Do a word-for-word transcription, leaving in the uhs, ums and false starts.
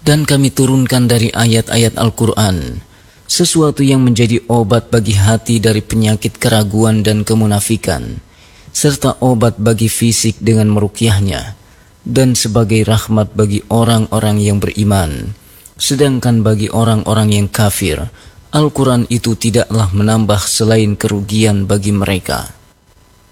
Dan kami turunkan dari ayat-ayat Al-Quran sesuatu yang menjadi obat bagi hati dari penyakit keraguan dan kemunafikan, serta obat bagi fisik dengan meruqyahnya, dan sebagai rahmat bagi orang-orang yang beriman. Sedangkan bagi orang-orang yang kafir, Al-Quran itu tidaklah menambah selain kerugian bagi mereka.